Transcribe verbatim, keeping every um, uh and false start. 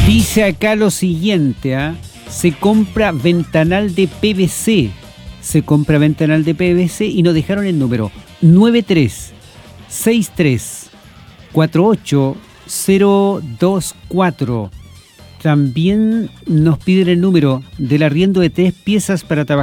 Dice acá lo siguiente, ¿ah? Se compra ventanal de P V C. Se compra ventanal de P V C y nos dejaron el número nueve tres seis tres cuatro ocho cero dos cuatro. También nos piden el número del arriendo de tres piezas para trabajar